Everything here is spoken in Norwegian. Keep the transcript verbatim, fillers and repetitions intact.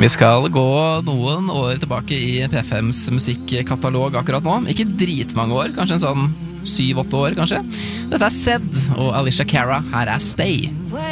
Vi skal gå noen år tilbake i P fems musikkatalog akkurat nå. Ikke dritmange år, kanskje en sånn syv åtte år kanskje. Dette er Zedd og Alicia Cara, her er Stay.